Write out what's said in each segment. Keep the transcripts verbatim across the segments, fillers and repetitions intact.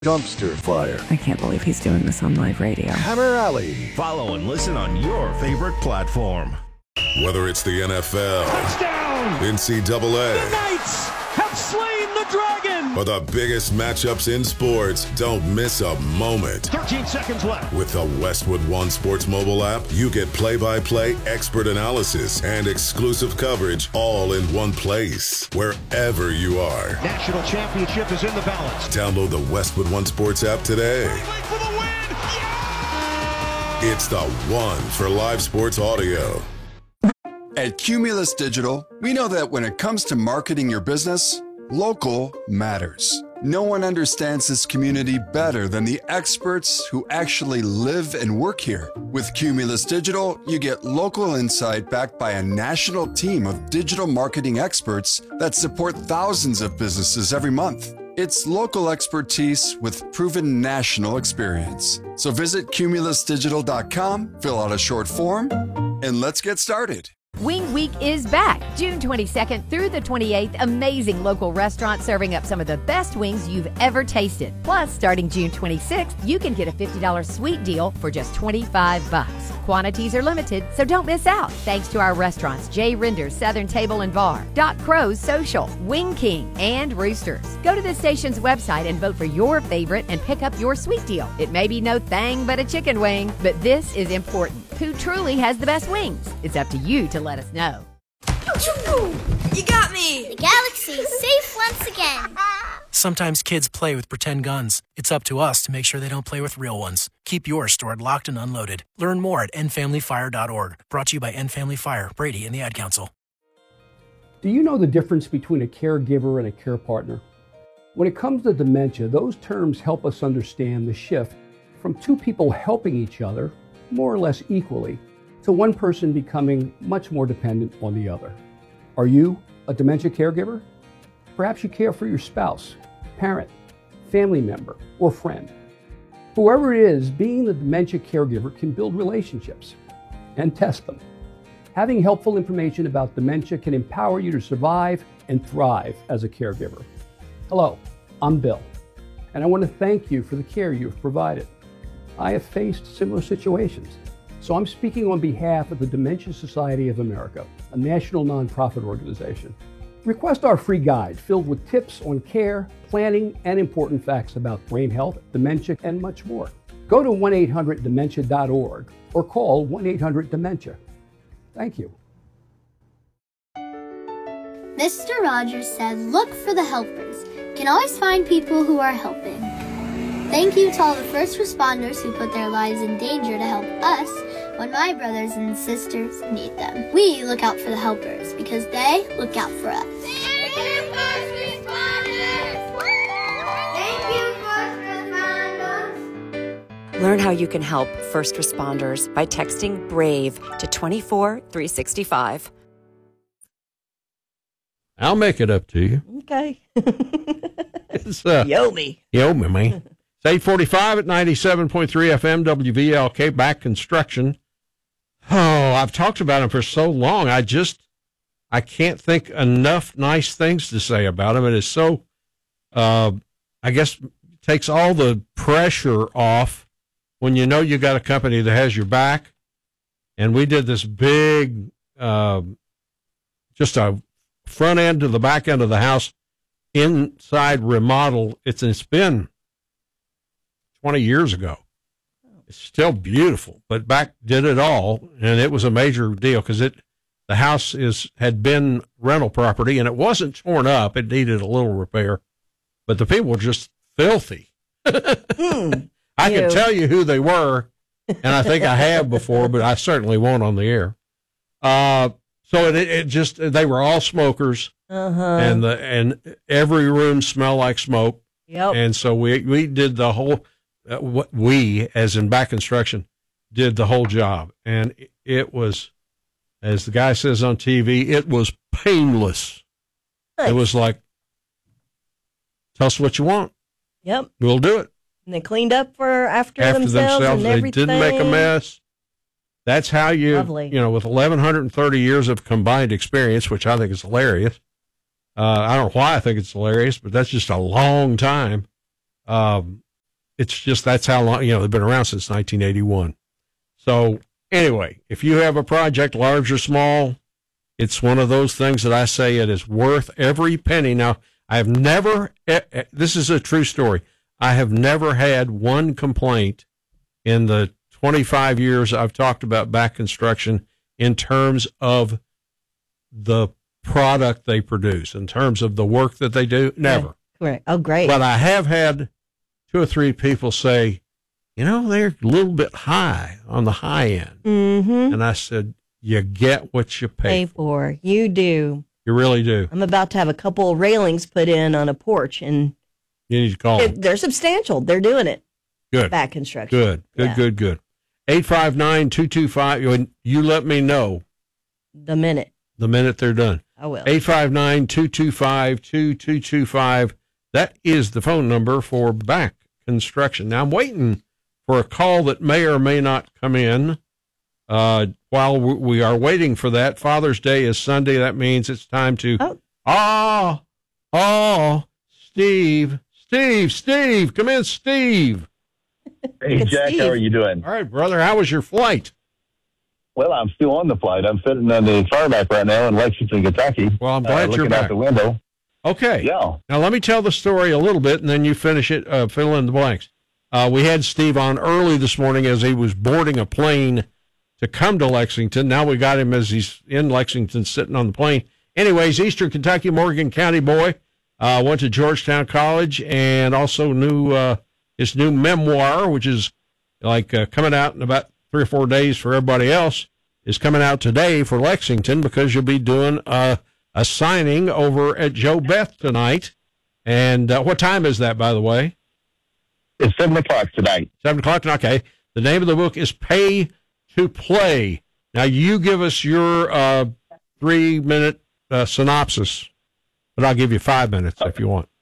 Dumpster Fire. I can't believe he's doing this on live radio. Hammer Alley. Follow and listen on your favorite platform. Whether it's the N F L, touchdown, N C double A, the Knights have slain the dragon, or the biggest matchups in sports, don't miss a moment. thirteen seconds left. With the Westwood One Sports mobile app, you get play-by-play expert analysis and exclusive coverage all in one place, wherever you are. National championship is in the balance. Download the Westwood One Sports app today. For the win. Yeah! It's the one for live sports audio. At Cumulus Digital, we know that when it comes to marketing your business, local matters. No one understands this community better than the experts who actually live and work here. With Cumulus Digital, you get local insight backed by a national team of digital marketing experts that support thousands of businesses every month. It's local expertise with proven national experience. So visit cumulus digital dot com, fill out a short form, and let's get started. Wing Week is back, June twenty-second through the twenty-eighth. Amazing local restaurants serving up some of the best wings you've ever tasted. Plus, starting June twenty-sixth, you can get a fifty dollars sweet deal for just twenty-five bucks. Quantities are limited, so don't miss out. Thanks to our restaurants, Jay Rinder's Southern Table and Bar, Doc Crow's Social, Wing King, and Roosters. Go to the station's website and vote for your favorite and pick up your sweet deal. It may be no thing but a chicken wing, but this is important. Who truly has the best wings? It's up to you to let us know. You got me! The galaxy is safe once again. Sometimes kids play with pretend guns. It's up to us to make sure they don't play with real ones. Keep yours stored locked and unloaded. Learn more at end family fire dot org. Brought to you by End Family Fire, Brady, and the Ad Council. Do you know the difference between a caregiver and a care partner? When it comes to dementia, those terms help us understand the shift from two people helping each other more or less equally to one person becoming much more dependent on the other. Are you a dementia caregiver? Perhaps you care for your spouse, parent, family member, or friend. Whoever it is, being the dementia caregiver can build relationships and test them. Having helpful information about dementia can empower you to survive and thrive as a caregiver. Hello, I'm Bill, and I want to thank you for the care you've provided. I have faced similar situations, so I'm speaking on behalf of the Dementia Society of America, a national nonprofit organization. Request our free guide filled with tips on care, planning, and important facts about brain health, dementia, and much more. Go to one eight hundred dementia dot org or call one eight hundred dementia. Thank you. Mister Rogers said, look for the helpers. You can always find people who are helping. Thank you to all the first responders who put their lives in danger to help us when my brothers and sisters need them. We look out for the helpers because they look out for us. Thank you, first responders! Thank you, first responders! Learn how you can help first responders by texting BRAVE to two four three six five. I'll make it up to you. Okay. It's, uh, you owe me. You owe me, man. It's eight forty-five at ninety-seven point three F M W V L K, back construction. Oh, I've talked about him for so long. I just, I can't think enough nice things to say about him. It is so, uh, I guess, takes all the pressure off when you know you got a company that has your back. And we did this big, uh, just a front end to the back end of the house inside remodel. It's, it's been twenty years ago. It's still beautiful, but back did it all, and it was a major deal because it the house is had been rental property, and it wasn't torn up. It needed a little repair, but the people were just filthy. Mm, I you. can tell you who they were, and I think I have before, but I certainly won't on the air. Uh, so it, it just they were all smokers, uh-huh. and the and every room smelled like smoke. Yep. And so we we did the whole. Uh, what we, as in back construction, did the whole job, and it, it was, as the guy says on T V, it was painless. Nice. It was like, tell us what you want. Yep, we'll do it. And they cleaned up for after, after themselves, themselves. And they everything. didn't make a mess. That's how you, Lovely. you know, with eleven thirty years of combined experience, which I think is hilarious. Uh, I don't know why I think it's hilarious, but that's just a long time. Um, it's just that's how long, you know, they've been around since nineteen eighty-one. So anyway, if you have a project, large or small, it's one of those things that I say it is worth every penny. Now, I have never, this is a true story, I have never had one complaint in the twenty-five years I've talked about back construction in terms of the product they produce, in terms of the work that they do. Never. Right. Oh, great. But I have had two or three people say, you know, they're a little bit high on the high end. Mm-hmm. And I said, you get what you pay, Pay for. You do. You really do. I'm about to have a couple railings put in on a porch, and you need to call them. they're substantial. They're doing it. Good. Back construction. Good, good, Yeah. good, good. eight five nine, two two five, you let me know. The minute. The minute they're done. I will. eight five nine, two two five, two two two five. That is the phone number for Back Construction. Now, I'm waiting for a call that may or may not come in. Uh, while we are waiting for that, Father's Day is Sunday. That means it's time to... Oh, oh, oh Steve, Steve, Steve, come in, Steve. Hey, Jack, Steve. How are you doing? All right, brother, how was your flight? Well, I'm still on the flight. I'm sitting on the tarmac right now in Lexington, Kentucky. Well, I'm glad uh, you're looking back. out the window. Okay. Yeah. Now, let me tell the story a little bit, and then you finish it, uh, fill in the blanks. Uh, we had Steve on early this morning as he was boarding a plane to come to Lexington. Now we got him as he's in Lexington sitting on the plane. Anyways, Eastern Kentucky, Morgan County boy, uh, went to Georgetown College and also knew uh, his new memoir, which is like uh, coming out in about three or four days for everybody else, is coming out today for Lexington because you'll be doing a, a signing over at Joe Beth tonight. And uh, what time is that, by the way? It's seven o'clock tonight. Seven o'clock tonight. Okay. The name of the book is Pay to Play. Now, you give us your uh, three-minute uh, synopsis, but I'll give you five minutes if you want.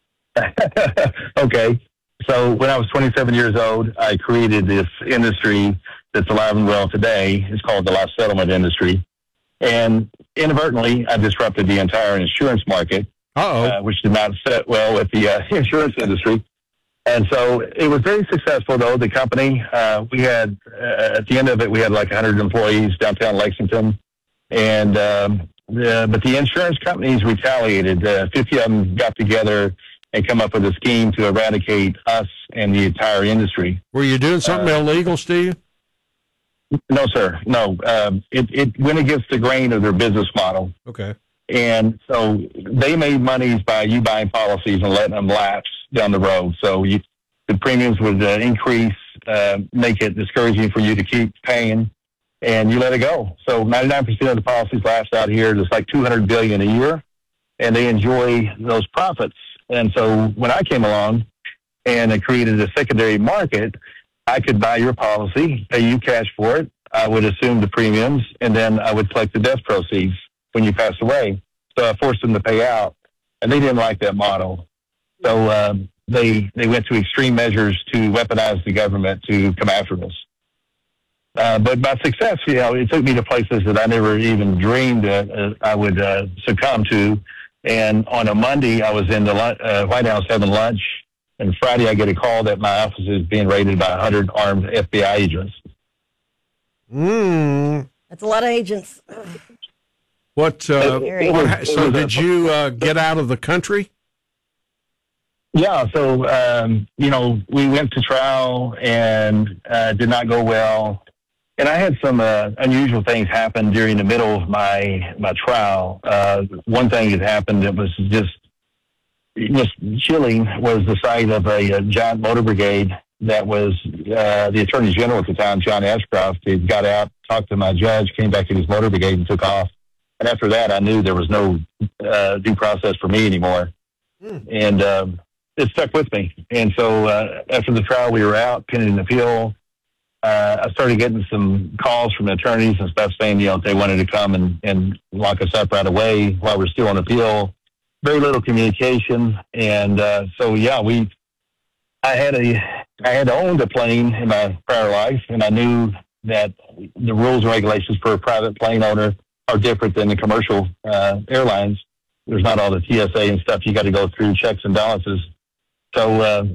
Okay. So when I was twenty-seven years old, I created this industry that's alive and well today. It's called the life settlement industry. And inadvertently, I disrupted the entire insurance market, uh, which did not sit well with the uh, insurance industry. And so it was very successful, though, the company. Uh, we had, uh, at the end of it, we had like one hundred employees downtown Lexington. And um, uh, but the insurance companies retaliated. Uh, fifty of them got together and come up with a scheme to eradicate us and the entire industry. Were you doing something uh, illegal, Steve? No, sir. No. Um, it, it went against the grain of their business model. Okay. And so they made monies by you buying policies and letting them lapse down the road. So you, the premiums would uh, increase, uh, make it discouraging for you to keep paying, and you let it go. So ninety-nine percent of the policies lapse out here. There's like two hundred billion dollars a year, and they enjoy those profits. And so when I came along and I created a secondary market, I could buy your policy, pay you cash for it. I would assume the premiums, and then I would collect the death proceeds when you pass away. So I forced them to pay out, and they didn't like that model. So um, they they went to extreme measures to weaponize the government to come after us. Uh, but by success, you know, it took me to places that I never even dreamed uh, uh, I would uh, succumb to. And on a Monday, I was in the uh, White House having lunch, and Friday I get a call that my office is being raided by one hundred armed F B I agents. Mm. That's a lot of agents. What? Uh, what so did you uh, get out of the country? Yeah. So, um, you know, we went to trial and uh, did not go well. And I had some uh, unusual things happen during the middle of my my trial. Uh, one thing that happened that was just just chilling was the sight of a, a giant motor brigade that was uh, the Attorney General at the time, John Ashcroft. He got out, talked to my judge, came back in his motor brigade and took off. And after that, I knew there was no uh, due process for me anymore. Mm. And um, it stuck with me. And so uh, after the trial, we were out, pending an appeal. Uh, I started getting some calls from attorneys and stuff saying, you know, they wanted to come and, and lock us up right away while we're still on appeal. Very little communication. And uh, so, yeah, we, I had a, I had owned a plane in my prior life, and I knew that the rules and regulations for a private plane owner are different than the commercial uh, airlines. There's not all the T S A and stuff you got to go through, checks and balances. So uh,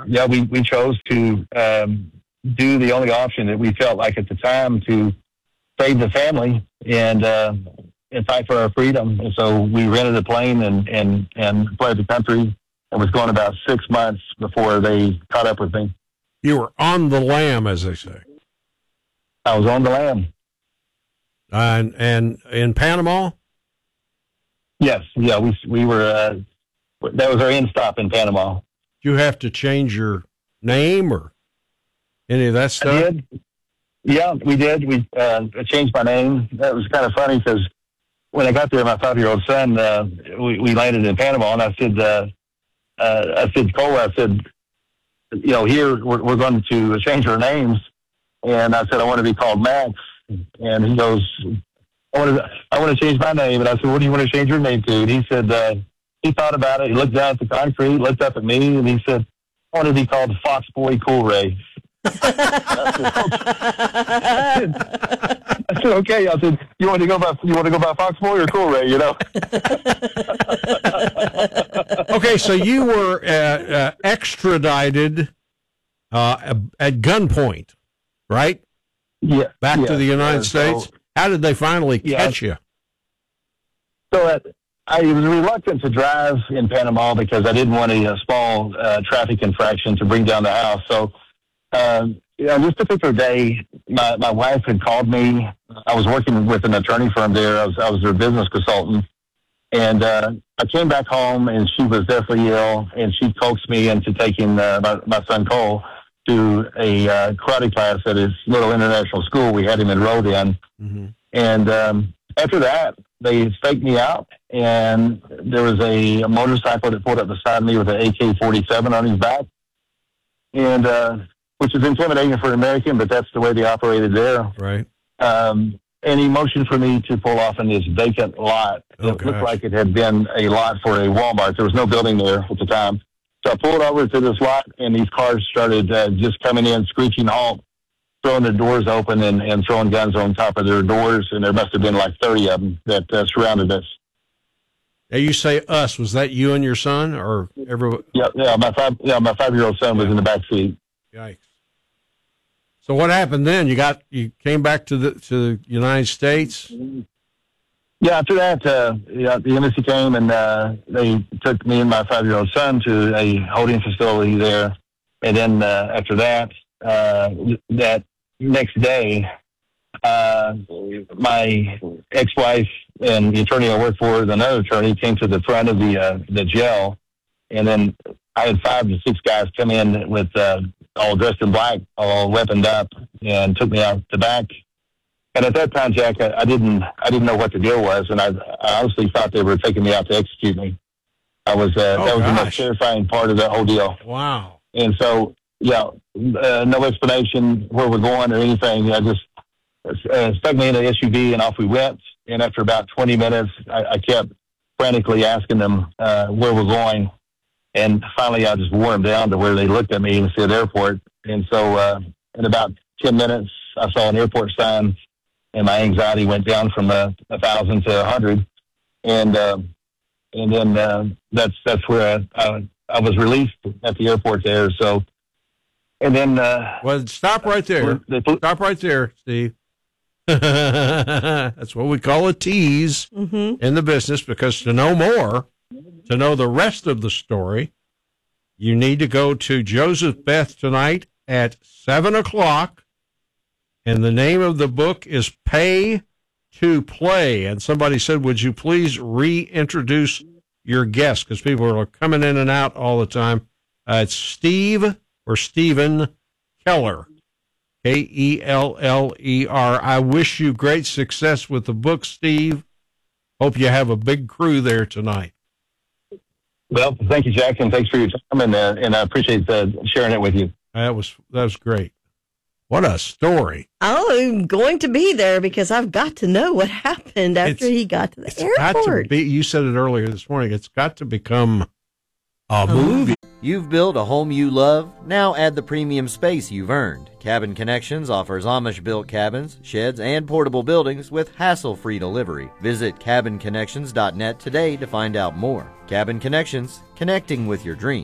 yeah, we, we chose to um, do the only option that we felt like at the time to save the family and uh, and fight for our freedom. And so we rented a plane and, and, and fled the country and was gone about six months before they caught up with me. You were on the lam, as they say. I was on the lam. Uh, and, and in Panama? Yes. Yeah, we we were, uh, that was our end stop in Panama. Did you have to change your name or any of that stuff? I did. Yeah, we did. We uh, changed my name. That was kind of funny because when I got there, my five-year-old son, uh, we, we landed in Panama, and I said, uh, uh, I said, Cole, I said, you know, here we're, we're going to change our names. And I said, I want to be called Max. And he goes, I want to, I want to change my name. And I said, what do you want to change your name to? And he said, uh, he thought about it. He looked down at the concrete, looked up at me, and he said, I want to be called Fox Boy Cool Ray. I, said, I said, okay. I said, you want to go by, you want to go by Fox Boy or Cool Ray, you know? Okay. So you were, uh, uh, extradited, uh, at gunpoint, right? Yeah. Back yeah, to the United uh, States. So, How did they finally yeah, catch you? So uh, I was reluctant to drive in Panama because I didn't want a, a small uh, traffic infraction to bring down the house. So, um, you know, this particular day, my, my wife had called me. I was working with an attorney firm there. I was, I was their business consultant. And uh, I came back home, and she was deathly ill, and she coaxed me into taking uh, my, my son Cole to a uh, karate class at his little international school we had him enrolled in. Mm-hmm. And um, after that, they staked me out, and there was a, a motorcycle that pulled up beside me with an A K forty-seven on his back, and uh, which is intimidating for an American, but that's the way they operated there. Right. Um, and he motioned for me to pull off in this vacant lot. Oh, it gosh. looked like it had been a lot for a Walmart. There was no building there at the time. So I pulled over to this lot, and these cars started uh, just coming in, screeching halt, throwing their doors open and, and throwing guns on top of their doors. And there must have been like thirty of them that uh, surrounded us. Now you say us. Was that you and your son or everyone? Yeah, yeah, my five, yeah, my five-year-old son was in the back seat. Yikes. So what happened then? You got, you came back to the, to the United States? Yeah, after that, uh, yeah, the embassy came and uh, they took me and my five-year-old son to a holding facility there. And then uh, after that, uh, that next day, uh, my ex-wife and the attorney I worked for, another attorney, came to the front of the uh, the jail. And then I had five to six guys come in with uh, all dressed in black, all weaponed up, and took me out the back. And at that time, Jack, I, I didn't, I didn't know what the deal was, and I, I honestly thought they were taking me out to execute me. I was, uh, Oh, that was the gosh. most terrifying part of that whole deal. Wow. And so, yeah, uh, no explanation where we're going or anything. I just uh, stuck me in an S U V, and off we went. And after about twenty minutes, I, I kept frantically asking them uh, where we're going. And finally, I just wore them down to where they looked at me and said airport. And so, uh, in about ten minutes, I saw an airport sign. And my anxiety went down from a, a thousand to a hundred, and uh, and then uh, that's that's where I, I I was released at the airport there. So, and then uh, well, stop right there. They, stop right there, Steve. That's what we call a tease Mm-hmm. in the business, because to know more, to know the rest of the story, you need to go to Joseph Beth tonight at seven o'clock. And the name of the book is Pay to Play. And somebody said, would you please reintroduce your guest? Because people are coming in and out all the time. Uh, it's Steve or Stephen Keller, K E L L E R. I wish you great success with the book, Steve. Hope you have a big crew there tonight. Well, thank you, Jack, and thanks for your time, and, uh, and I appreciate uh, sharing it with you. That was, that was great. What a story. I'm going to be there because I've got to know what happened after It's- he got to the It's got to airport. be, you said it earlier this morning, it's got to become a movie. You've built a home you love. Now add the premium space you've earned. Cabin Connections offers Amish-built cabins, sheds, and portable buildings with hassle-free delivery. Visit cabin connections dot net today to find out more. Cabin Connections, connecting with your dreams.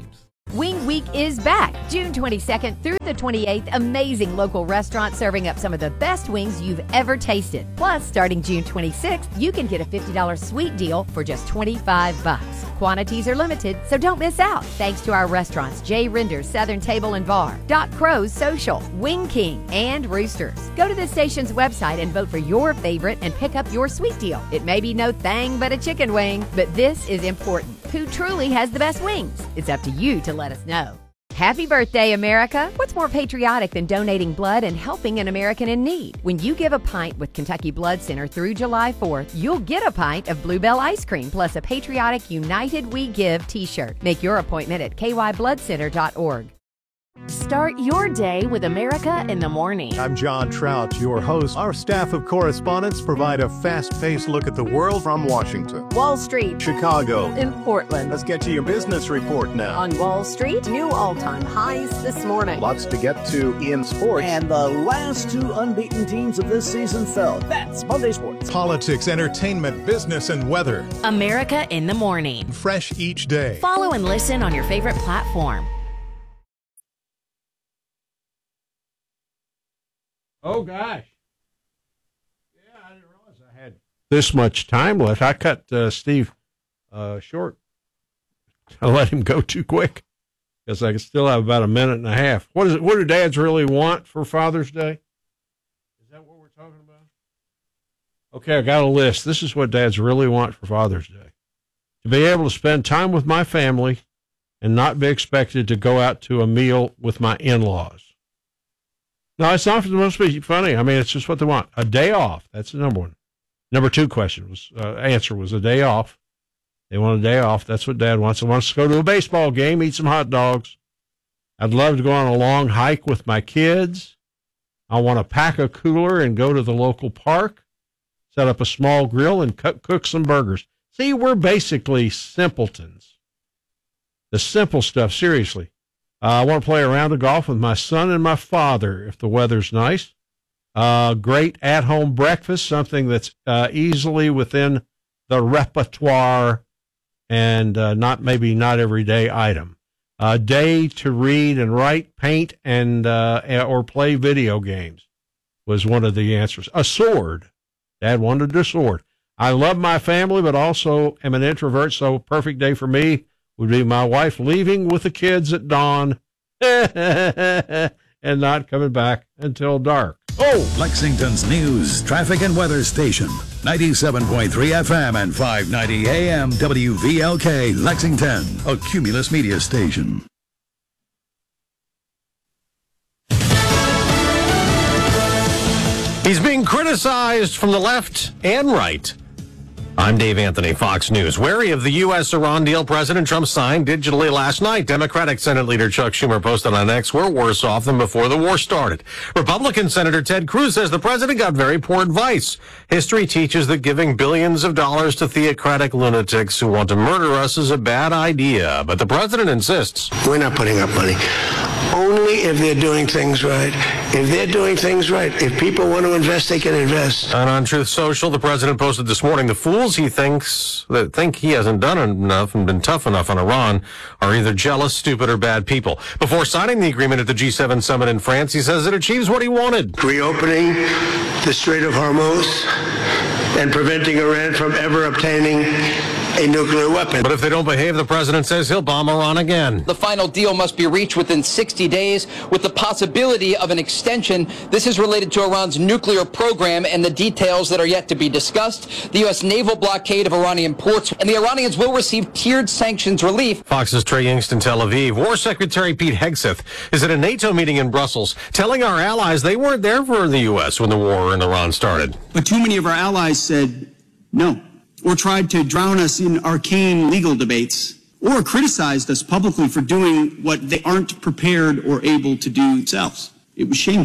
Wing Week is back, June twenty-second through the twenty-eighth. Amazing local restaurants serving up some of the best wings you've ever tasted. Plus, starting June twenty-sixth, you can get a fifty dollars sweet deal for just twenty-five bucks. Quantities are limited, so don't miss out. Thanks to our restaurants, J. Rinder's Southern Table and Bar, Doc Crow's Social, Wing King, and Roosters. Go to the station's website and vote for your favorite and pick up your sweet deal. It may be no thing but a chicken wing, but this is important. Who truly has the best wings? It's up to you to let us know. Happy birthday, America! What's more patriotic than donating blood and helping an American in need? When you give a pint with Kentucky Blood Center through July fourth, you'll get a pint of Bluebell ice cream plus a patriotic United We Give t-shirt. Make your appointment at k y blood center dot org. Start your day with America in the Morning. I'm John Trout, your host. Our staff of correspondents provide a fast-paced look at the world from Washington, Wall Street, Chicago, in Portland. Let's get to your business report now. On Wall Street, new all-time highs this morning. Lots to get to in sports. And the last two unbeaten teams of this season fell. That's Monday Sports. Politics, entertainment, business, and weather. America in the Morning. Fresh each day. Follow and listen on your favorite platform. Oh, gosh. Yeah, I didn't realize I had this much time left. I cut uh, Steve uh, short. I let him go too quick because I still have about a minute and a half. What is it? What do dads really want for Father's Day? Is that what we're talking about? Okay, I got a list. This is what dads really want for Father's Day. To be able to spend time with my family and not be expected to go out to a meal with my in-laws. No, it's not supposed to be funny. I mean, it's just what they want. A day off. That's the number one. Number two question was, uh, answer was a day off. They want a day off. That's what Dad wants. He wants to go to a baseball game, eat some hot dogs. I'd love to go on a long hike with my kids. I want to pack a cooler and go to the local park, set up a small grill and cook, cook some burgers. See, we're basically simpletons. The simple stuff, seriously. Uh, I want to play a round of golf with my son and my father if the weather's nice. Uh, great at-home breakfast, something that's uh, easily within the repertoire and uh, not maybe not everyday item. A day to read and write, paint, and uh, or play video games was one of the answers. A sword. Dad wanted a sword. I love my family, but also am an introvert, so a perfect day for me would be my wife leaving with the kids at dawn and not coming back until dark. Oh! Lexington's news, traffic, and weather station. ninety-seven point three F M and five ninety A M W V L K, Lexington, a Cumulus media station. He's being criticized from the left and right. I'm Dave Anthony, Fox News. Wary of the U S Iran deal President Trump signed digitally last night, Democratic Senate Leader Chuck Schumer posted on X, we're worse off than before the war started. Republican Senator Ted Cruz says the president got very poor advice. History teaches that giving billions of dollars to theocratic lunatics who want to murder us is a bad idea. But the president insists. We're not putting up money. Only if they're doing things right. If they're doing things right, if people want to invest, they can invest. And on Truth Social, the president posted this morning, the fools he thinks that think he hasn't done enough and been tough enough on Iran are either jealous, stupid, or bad people. Before signing the agreement at the G seven summit in France, he says it achieves what he wanted. Reopening the Strait of Hormuz and preventing Iran from ever obtaining a nuclear weapon. But if they don't behave, the president says he'll bomb Iran again. The final deal must be reached within sixty days with the possibility of an extension. This is related to Iran's nuclear program and the details that are yet to be discussed. The U S naval blockade of Iranian ports, and the Iranians will receive tiered sanctions relief. Fox's Trey Yingst in Tel Aviv. War Secretary Pete Hegseth is at a NATO meeting in Brussels, telling our allies they weren't there for the U S when the war in Iran started. But too many of our allies said no, or tried to drown us in arcane legal debates, or criticized us publicly for doing what they aren't prepared or able to do themselves. It was shameful.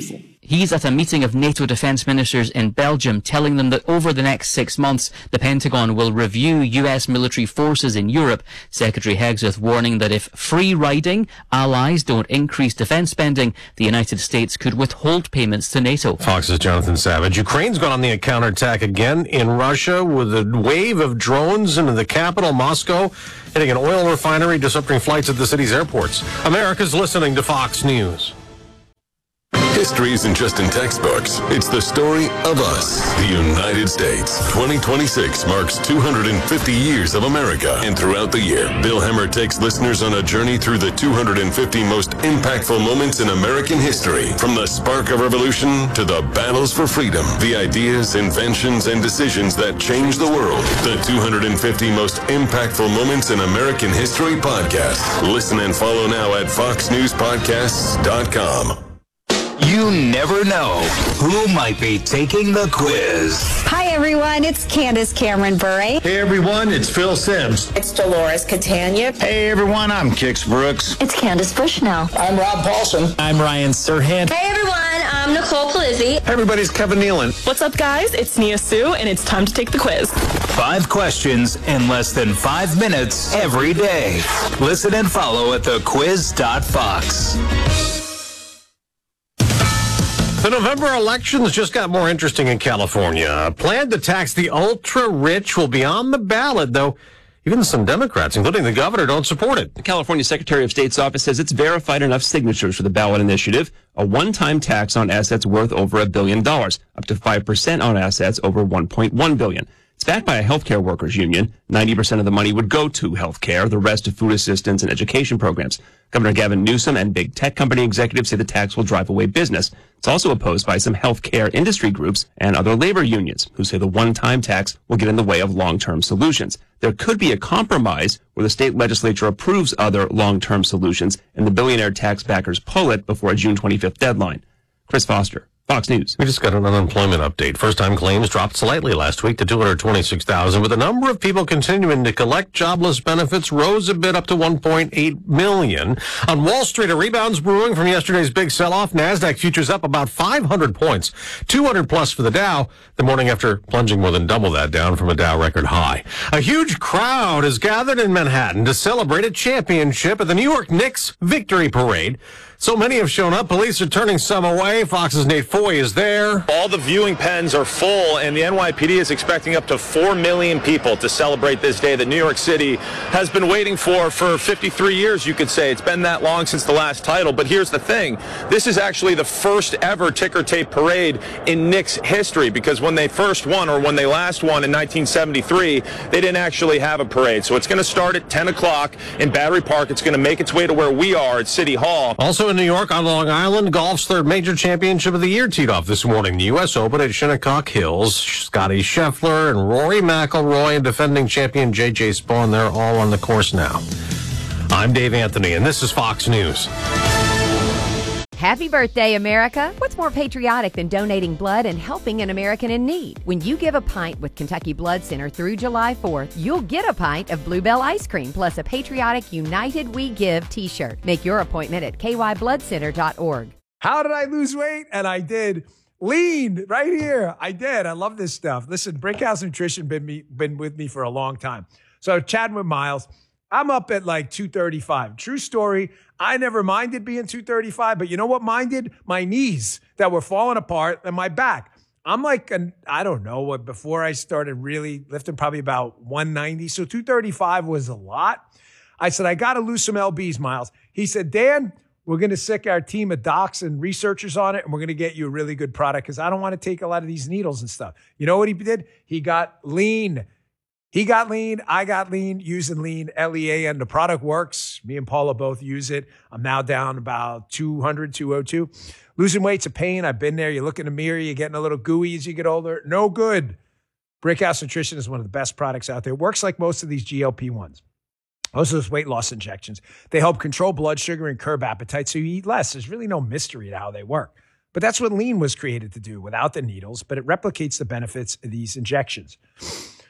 He's at a meeting of NATO defense ministers in Belgium, telling them that over the next six months, the Pentagon will review U S military forces in Europe. Secretary Hegseth warning that if free-riding allies don't increase defense spending, the United States could withhold payments to NATO. Fox's Jonathan Savage. Ukraine's gone on the counterattack again in Russia with a wave of drones into the capital, Moscow, hitting an oil refinery, disrupting flights at the city's airports. America's listening to Fox News. History isn't just in textbooks. It's the story of us, the United States. twenty twenty-six marks two hundred fifty years of America. And throughout the year, Bill Hemmer takes listeners on a journey through the two hundred fifty most impactful moments in American history. From the spark of revolution to the battles for freedom, the ideas, inventions, and decisions that changed the world. The two hundred fifty most impactful moments in American history podcast. Listen and follow now at fox news podcasts dot com. You never know who might be taking the quiz. Hi, everyone. It's Candace Cameron Bure. Hey, everyone. It's Phil Sims. It's Dolores Catania. Hey, everyone. I'm Kix Brooks. It's Candace Bushnell. I'm Rob Paulson. I'm Ryan Serhant. Hey, everyone. I'm Nicole Palizzi. Hey, everybody's Kevin Nealon. What's up, guys? It's Nia Sue, and it's time to take the quiz. Five questions in less than five minutes every day. Listen and follow at the quiz dot fox. The November elections just got more interesting in California. A plan to tax the ultra-rich will be on the ballot, though even some Democrats, including the governor, don't support it. The California Secretary of State's office says it's verified enough signatures for the ballot initiative, a one-time tax on assets worth over a billion dollars, up to five percent on assets over one point one billion dollars. It's backed by a healthcare workers union. ninety percent of the money would go to healthcare, the rest to food assistance and education programs. Governor Gavin Newsom and big tech company executives say the tax will drive away business. It's also opposed by some healthcare industry groups and other labor unions who say the one-time tax will get in the way of long-term solutions. There could be a compromise where the state legislature approves other long-term solutions and the billionaire tax backers pull it before a June twenty-fifth deadline. Chris Foster, Fox News. We just got an unemployment update. First-time claims dropped slightly last week to two hundred twenty-six thousand, with the number of people continuing to collect jobless benefits rose a bit up to one point eight million. On Wall Street, a rebound's brewing from yesterday's big sell-off. NASDAQ futures up about five hundred points, two hundred plus for the Dow, the morning after plunging more than double that down from a Dow record high. A huge crowd is gathered in Manhattan to celebrate a championship at the New York Knicks Victory Parade. So many have shown up. Police are turning some away. Fox's Nate Foy is there. All the viewing pens are full, and the N Y P D is expecting up to four million people to celebrate this day that New York City has been waiting for for fifty-three years, you could say. It's been that long since the last title. But here's the thing. This is actually the first ever ticker tape parade in Knicks history, because when they first won, or when they last won in nineteen seventy-three, they didn't actually have a parade. So it's going to start at ten o'clock in Battery Park. It's going to make its way to where we are at City Hall. Also in New York, on Long Island, golf's third major championship of the year teed off this morning. The U S Open at Shinnecock Hills. Scotty Scheffler and Rory McIlroy and defending champion J J Spawn, they're all on the course now. I'm Dave Anthony, and this is Fox News. Happy birthday, America! What's more patriotic than donating blood and helping an American in need? When you give a pint with Kentucky Blood Center through July fourth, you'll get a pint of Bluebell ice cream plus a patriotic United We Give t-shirt. Make your appointment at k y blood center dot org. How did I lose weight? And I did. Lean right here. I did. I love this stuff. Listen, Brickhouse Nutrition been me been with me for a long time. So chatting with Miles, I'm up at like two thirty-five. True story. I never minded being two thirty-five, but you know what minded? My knees that were falling apart and my back. I'm like, an, I don't know what, before I started really lifting, probably about one ninety. So two thirty-five was a lot. I said, I got to lose some L Bs, Miles. He said, Dan, we're going to sick our team of docs and researchers on it, and we're going to get you a really good product because I don't want to take a lot of these needles and stuff. You know what he did? He got lean. He got lean. I got lean using lean, L E A N. The product works. Me and Paula both use it. I'm now down about two hundred, two oh two. Losing weight's a pain. I've been there. You look in the mirror, you're getting a little gooey as you get older. No good. Brickhouse Nutrition is one of the best products out there. It works like most of these G L P ones. Most of those weight loss injections. They help control blood sugar and curb appetite so you eat less. There's really no mystery to how they work. But that's what lean was created to do without the needles, but it replicates the benefits of these injections.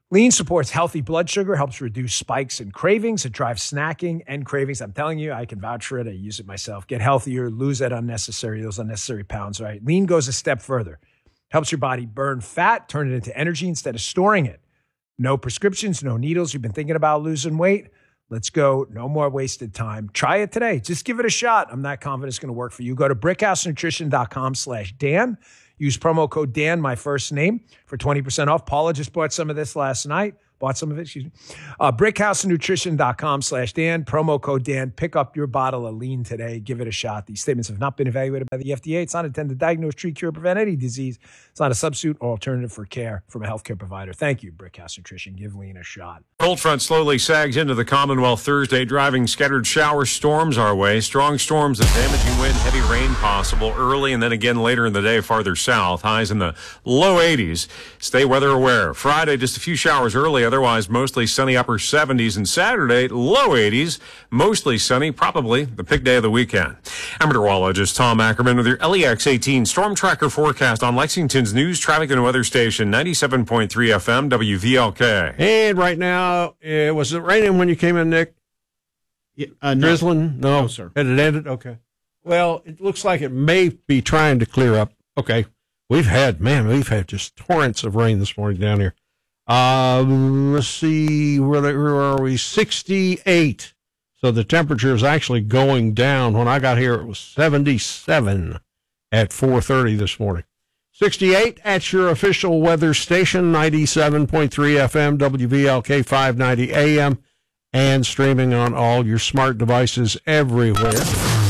Lean supports healthy blood sugar, helps reduce spikes and cravings. It drives snacking and cravings. I'm telling you, I can vouch for it. I use it myself. Get healthier, lose that unnecessary, those unnecessary pounds, right? Lean goes a step further. Helps your body burn fat, turn it into energy instead of storing it. No prescriptions, no needles. You've been thinking about losing weight? Let's go. No more wasted time. Try it today. Just give it a shot. I'm not confident it's going to work for you. Go to brickhousenutrition.com slash Dan. Use promo code Dan, my first name, for twenty percent off. Paula just bought some of this last night. Bought some of it, excuse me. Uh, brickhousenutrition.com slash Dan. Promo code Dan. Pick up your bottle of Lean today. Give it a shot. These statements have not been evaluated by the F D A. It's not intended to diagnose, treat, cure, prevent any disease. It's not a substitute or alternative for care from a healthcare provider. Thank you, Brickhouse Nutrition. Give Lean a shot. Cold front slowly sags into the Commonwealth Thursday, driving scattered shower storms our way. Strong storms and damaging wind, heavy rain possible early and then again later in the day farther south. Highs in the low eighties. Stay weather aware. Friday, just a few showers early. Otherwise, mostly sunny upper seventies. And Saturday, low eighties. Mostly sunny. Probably the pick day of the weekend. I'm meteorologist Tom Ackerman with your L E X eighteen Storm Tracker forecast on Lexington's news, traffic, and weather station, ninety-seven point three F M, W V L K. And right now, uh, was it raining when you came in, Nick? Yeah, uh, no. Drizzling? No. No, sir. Had it ended? Okay. Well, it looks like it may be trying to clear up. Okay. We've had, man, we've had just torrents of rain this morning down here. Um, let's see, where, where are we? sixty-eight. So the temperature is actually going down. When I got here, it was seventy-seven at four thirty this morning. sixty-eight at your official weather station, ninety-seven point three F M, W V L K five ninety A M, and streaming on all your smart devices everywhere.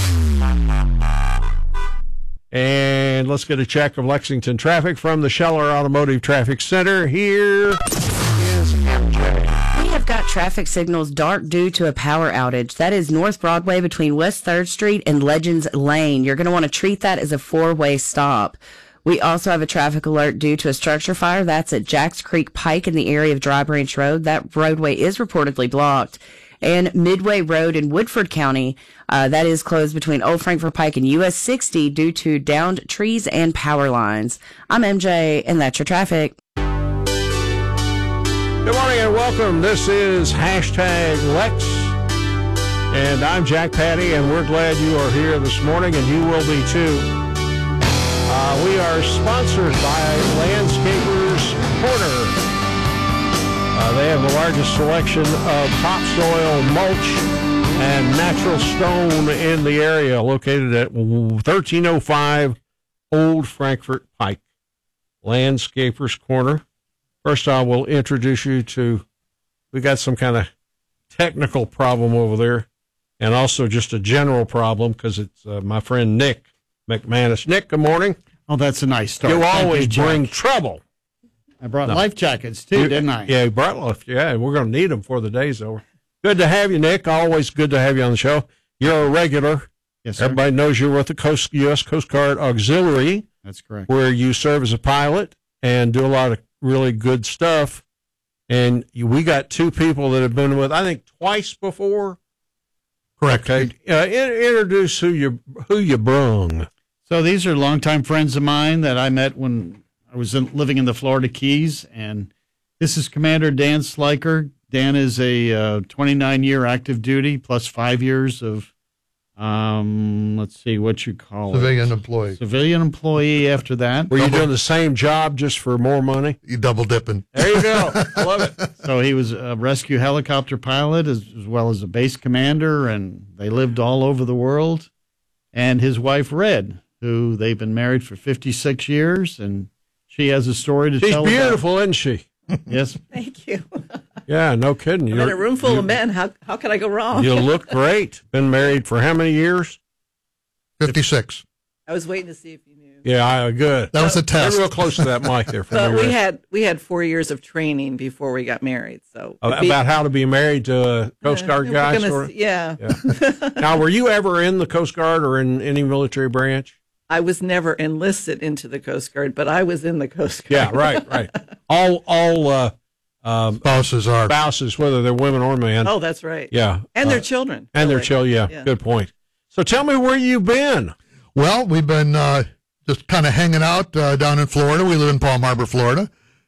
And let's get a check of Lexington traffic from the Scheller Automotive Traffic Center. Here is M J. We have got traffic signals dark due to a power outage. That is North Broadway between West third Street and Legends Lane. You're going to want to treat that as a four-way stop. We also have a traffic alert due to a structure fire. That's at Jacks Creek Pike in the area of Dry Branch Road. That roadway is reportedly blocked. And Midway Road in Woodford County, uh, that is closed between Old Frankfort Pike and U S sixty due to downed trees and power lines. I'm M J, and that's your traffic. Good morning and welcome. This is Hashtag Lex, and I'm Jack Patty, and we're glad you are here this morning, and you will be too. Uh, we are sponsored by Landscapers Corner. Uh, they have the largest selection of topsoil, mulch, and natural stone in the area, located at thirteen oh five Old Frankfort Pike. Landscapers Corner. First, I will introduce you to, we got some kind of technical problem over there, and also just a general problem because it's uh, my friend Nick McManus. Nick, good morning. Oh, that's a nice start. You Thank always you, bring Jack. trouble. I brought No. life jackets, too, You- didn't I? Yeah, you brought life. Yeah, we're going to need them before the day's over. Good to have you, Nick. Always good to have you on the show. You're a regular. Yes, sir. Everybody knows you're with the Coast, U S Coast Guard Auxiliary. That's correct. Where you serve as a pilot and do a lot of really good stuff. And you, we got two people that have been with, I think, twice before. Correct. Okay. Uh, in, introduce who you who you brung. So these are longtime friends of mine that I met when I was in, living in the Florida Keys, and this is Commander Dan Sliker. Dan is a uh, twenty-nine year active duty plus five years of, um, let's see what you call Civilian it. employee. Civilian employee after that. Were you doing the same job just for more money? You double dipping. There you go. I love it. So he was a rescue helicopter pilot as, as well as a base commander, and they lived all over the world. And his wife, Red, who they've been married for fifty-six years, and she has a story to She's tell. beautiful, isn't she? About. Yes. Thank you. Yeah, no kidding. I'm in a room full of men. How how could I go wrong? You look great. Been married for how many years? fifty-six. I was waiting to see if you knew. Yeah, I, good. That was a test. Get real close to that mic there. For But me, we Rick. had we had four years of training before we got married. So About about how to be married to a Coast Guard we're guy. gonna Sort of? see- yeah. yeah. Now, were you ever in the Coast Guard or in any military branch? I was never enlisted into the Coast Guard, but I was in the Coast Guard. Yeah, right, right. All all uh, um, spouses are spouses, whether they're women or men. Oh, that's right. Yeah, And their uh, children. and their really. children. Yeah, Yeah. good point. So, tell me where you've been. Well, we've been uh, just kind of hanging out uh, down in Florida. We live in Palm Harbor, Florida,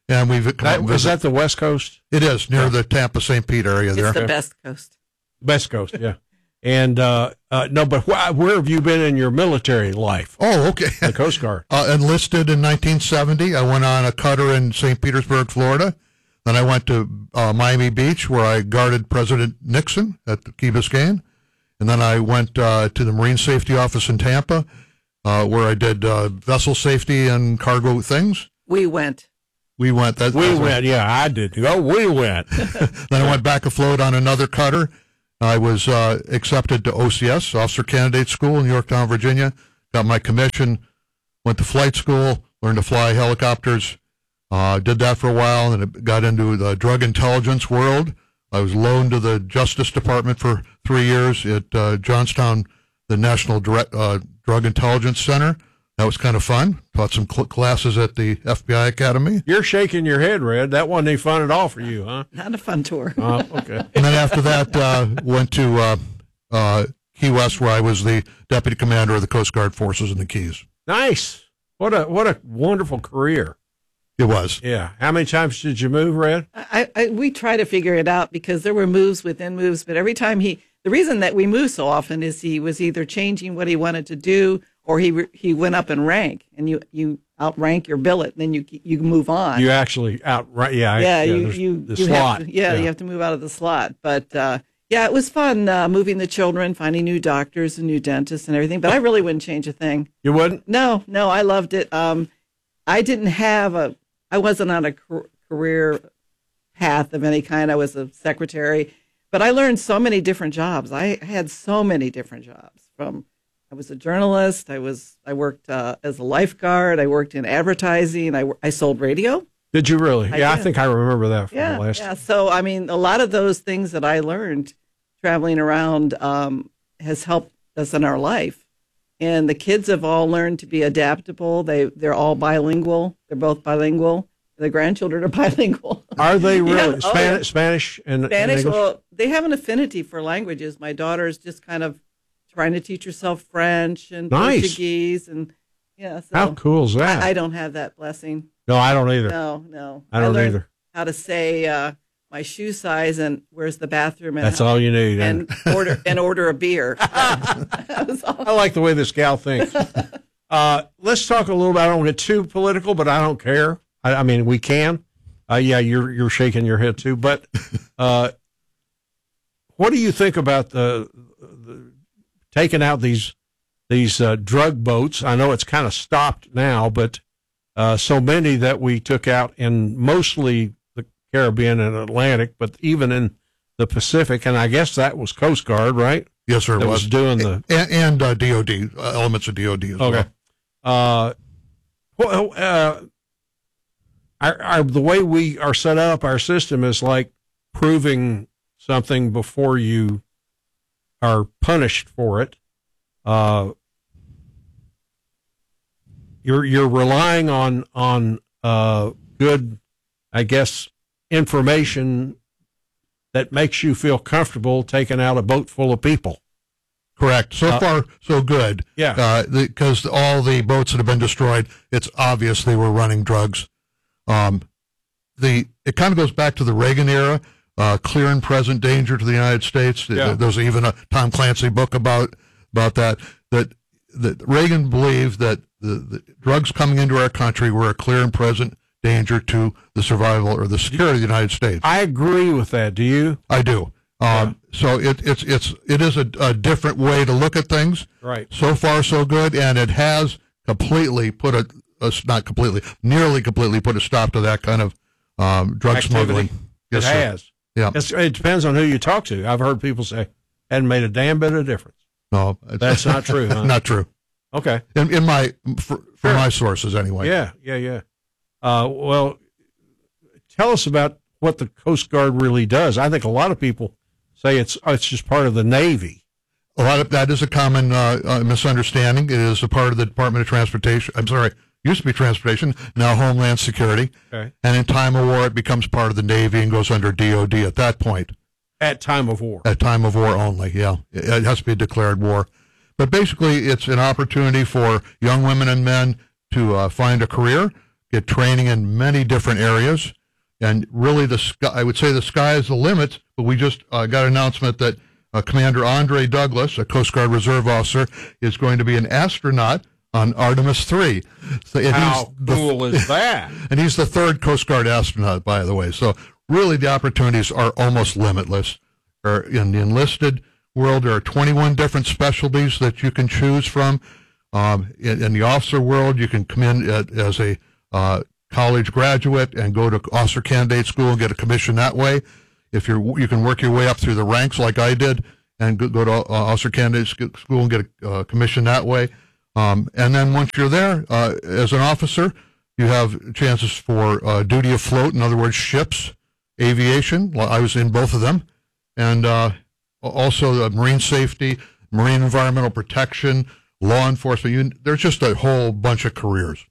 And we've that, is that the West Coast? It is near yeah. the Tampa Saint Pete area. It's there. the best coast. Best Coast, yeah. And uh, uh, no, but wh- where have you been in your military life? Oh, okay. The Coast Guard. Uh, enlisted in nineteen seventy. I went on a cutter in Saint Petersburg, Florida. Then I went to uh, Miami Beach, where I guarded President Nixon at Key Biscayne. And then I went uh, to the Marine Safety Office in Tampa, uh, where I did uh, vessel safety and cargo things. We went. We went. That, we went, yeah, I did. Oh, we went. Then I went back afloat on another cutter. I was uh, accepted to O C S, Officer Candidate School in Yorktown, Virginia. Got my commission, went to flight school, learned to fly helicopters. Uh, did that for a while, and it got into the drug intelligence world. I was loaned to the Justice Department for three years at uh, Johnstown, the National Direct, uh, Drug Intelligence Center. That was kind of fun. Taught some cl- classes at the F B I Academy. You're shaking your head, Red. That wasn't any fun at all for you, huh? Not a fun tour. Uh, okay. And then after that, uh, went to uh, uh, Key West, where I was the deputy commander of the Coast Guard forces in the Keys. Nice. What a what a wonderful career. It was. Yeah. How many times did you move, Red? I, I we try to figure it out because there were moves within moves, but every time he, the reason that we move so often is he was either changing what he wanted to do, or he he went up in rank, and you, you outrank your billet, and then you you move on. You actually outright, yeah, yeah, yeah you you the you slot, have to, yeah, yeah, you have to move out of the slot. But uh, yeah, it was fun uh, moving the children, finding new doctors and new dentists and everything. But I really wouldn't change a thing. You wouldn't? No, no, I loved it. Um, I didn't have a, I wasn't on a career path of any kind. I was a secretary, but I learned so many different jobs. I had so many different jobs from. I was a journalist. I was. I worked uh, as a lifeguard. I worked in advertising. I, I sold radio. Did you really? I yeah, did. I think I remember that from yeah, the last. Yeah. So I mean, a lot of those things that I learned traveling around um, has helped us in our life. And the kids have all learned to be adaptable. They they're all bilingual. They're both bilingual. The grandchildren are bilingual. Are they really? Yeah. Spanish, Oh, yeah. Spanish and Spanish. and English? Well, they have an affinity for languages. My daughter is just kind of trying to teach herself French and Nice. Portuguese, and yeah. So How cool is that? I, I don't have that blessing. No, I don't either. No, no. I don't learned either. How to say uh, my shoe size and where's the bathroom? And That's how- all you need. And order and order a beer. That was all. I like the way this gal thinks. uh, let's talk a little bit. I don't get too political, but I don't care. I, I mean, we can. Uh, yeah, you're you're shaking your head too. But uh, what do you think about the, the taking out these these uh, drug boats? I know it's kind of stopped now, but uh, so many that we took out in mostly the Caribbean and Atlantic, but even in the Pacific, and I guess that was Coast Guard, right? Yes, sir. It That was. was doing the and, and uh, D O D uh, elements of D O D as okay. well. Uh, well, uh, our, our the way we are set up, our system is like proving something before you are punished for it. Uh, you're you're relying on on uh, good, I guess, information that makes you feel comfortable taking out a boat full of people. Correct. So Uh, far, so good. Yeah. Because all the boats that have been destroyed, it's obvious they were running drugs. Um, the it kind of goes back to the Reagan era, uh, clear and present danger to the United States. Yeah. There's even a Tom Clancy book about about that. That that Reagan believed that the, the drugs coming into our country were a clear and present danger to the survival or the security of the United States. I agree with that. Do you? I do. Um, So it, it's it's it is a, a different way to look at things. Right. So far, so good, and it has completely put a, a not completely, nearly completely put a stop to that kind of um, drug Activity. smuggling. It Yes, sir. has. Yeah. It's- it depends on who you talk to. I've heard people say, hadn't made a damn bit of difference. No, it's- That's not true, huh? Not true. Okay. In, in my for, for Sure. my sources anyway. Yeah, yeah, yeah. Uh, well, tell us about what the Coast Guard really does. I think a lot of people say it's it's just part of the Navy. A lot of that is a common uh, uh, misunderstanding. It is a part of the Department of Transportation. I'm sorry, used to be Transportation, now Homeland Security. Okay. And in time of war, it becomes part of the Navy and goes under D O D at that point. At time of war. At time of war only, yeah. It it has to be a declared war. But basically, it's an opportunity for young women and men to uh, find a career, get training in many different areas. And really, the sky, I would say the sky is the limit, but we just uh, got an announcement that uh, Commander Andre Douglas, a Coast Guard Reserve officer, is going to be an astronaut on Artemis three. So, and How he's the, cool is that? And he's the third Coast Guard astronaut, by the way. So really, the opportunities are almost limitless. Or in the enlisted world, there are twenty-one different specialties that you can choose from. Um, in, in the officer world, you can come in at, as a uh, college graduate and go to officer candidate school and get a commission that way. If you're, you can work your way up through the ranks like I did and go, go to uh, officer candidate school and get a uh, commission that way. Um, and then once you're there, uh, as an officer, you have chances for uh, duty afloat, in other words, ships, aviation. Well, I was in both of them. And uh, also uh, marine safety, marine environmental protection, law enforcement. You, there's just a whole bunch of careers.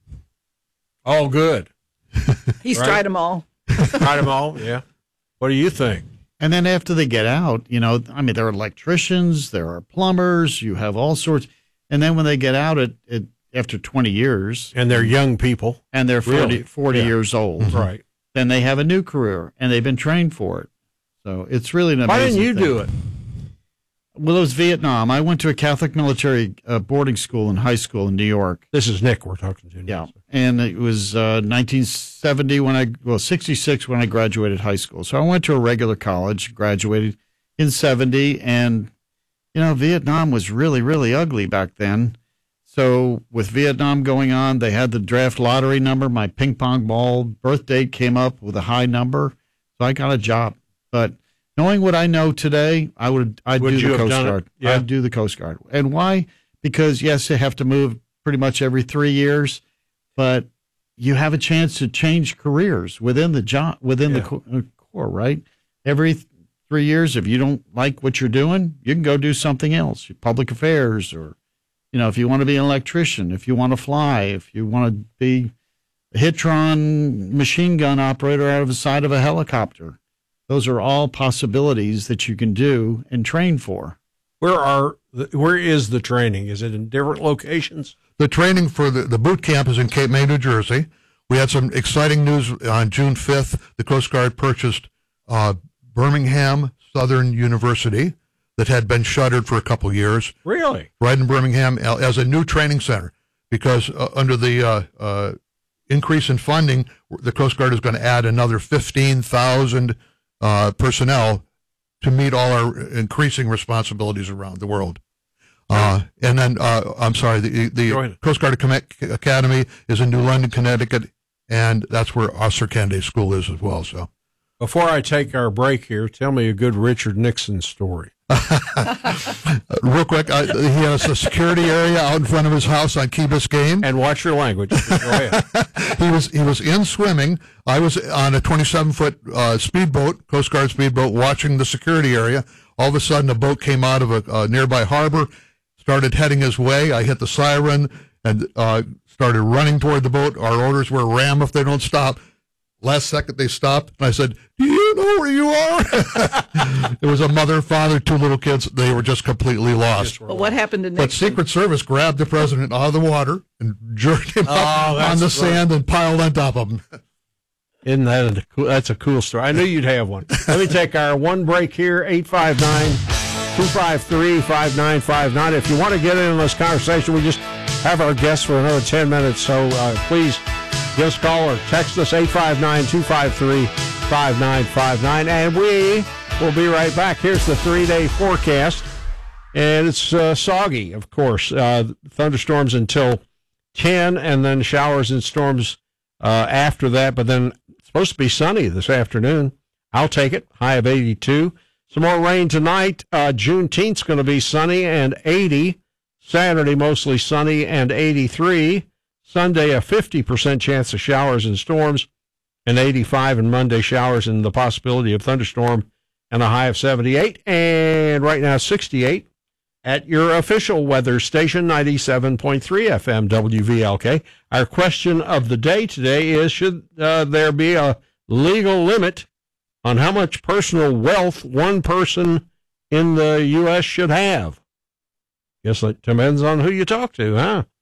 All good. He's Right? tried them all. Tried them all, yeah. What do you think? And then after they get out, you know, I mean, there are electricians, there are plumbers, you have all sorts. And then when they get out at, at after twenty years. And they're young people. And they're forty, Really? forty Yeah. years old. Mm-hmm. Right. Then they have a new career, and they've been trained for it. So it's really an amazing Why didn't you thing. do it? Well, it was Vietnam. I went to a Catholic military uh, boarding school in high school in New York. This is Nick we're talking to. Yeah. And it was uh, nineteen seventy when I, well, sixty-six when I graduated high school. So I went to a regular college, graduated in seventy. And, you know, Vietnam was really, really ugly back then. So with Vietnam going on, they had the draft lottery number. My ping pong ball birth date came up with a high number. So I got a job. But knowing what I know today, I would I'd Would do you the have Coast done it? Guard. Yeah. I'd do the Coast Guard. And why? Because yes, they have to move pretty much every three years, but you have a chance to change careers within the job within Yeah. the co- uh, Corps, right? Every th- three years, if you don't like what you're doing, you can go do something else, public affairs, or you know, if you want to be an electrician, if you want to fly, if you want to be a Hitron machine gun operator out of the side of a helicopter. Those are all possibilities that you can do and train for. Where are the, where is the training? Is it in different locations? The training for the, the boot camp is in Cape May, New Jersey. We had some exciting news on June fifth. The Coast Guard purchased uh, Birmingham Southern University that had been shuttered for a couple years. Really? Right in Birmingham as a new training center because uh, under the uh, uh, increase in funding, the Coast Guard is going to add another fifteen thousand uh, personnel to meet all our increasing responsibilities around the world. Uh, and then, uh, I'm sorry, the, the Coast Guard Academy is in New London, Connecticut, and that's where Officer Candidate School is as well. So, before I take our break here, tell me a good Richard Nixon story. Real quick, I, he has a security area out in front of his house on Key Biscayne. And watch your language. Go ahead. he was he was in swimming. I was on a twenty-seven foot uh, speedboat, Coast Guard speedboat, watching the security area. All of a sudden, a boat came out of a, a nearby harbor, started heading his way. I hit the siren and uh, started running toward the boat. Our orders were ram if they don't stop. Last second, they stopped, and I said, "Do you know where you are?" There was a mother, father, two little kids. They were just completely lost. But what happened to But Nixon? Secret Service grabbed the president out of the water and jerked him Oh, up that's on the right. sand and piled on top of him. Isn't that a cool, that's a cool story? I knew you'd have one. Let me take our one break here, eight five nine, two five three, five nine five nine. If you want to get in on this conversation, we just have our guests for another ten minutes, so uh, please give us a call or text us, eight five nine, two five three, five nine five nine, and we will be right back. Here's the three-day forecast, and it's uh, soggy, of course. Uh, thunderstorms until ten, and then showers and storms uh, after that, but then it's supposed to be sunny this afternoon. I'll take it. High of eighty-two. Some more rain tonight. Uh, Juneteenth's going to be sunny and eighty. Saturday, mostly sunny and eighty-three. Sunday, a fifty percent chance of showers and storms, and eighty-five. And Monday, showers and the possibility of thunderstorm, and a high of seventy-eight. And right now, sixty-eight at your official weather station, ninety-seven point three F M W V L K. Our question of the day today is, should uh, there be a legal limit on how much personal wealth one person in the U S should have? Guess it depends on who you talk to, huh?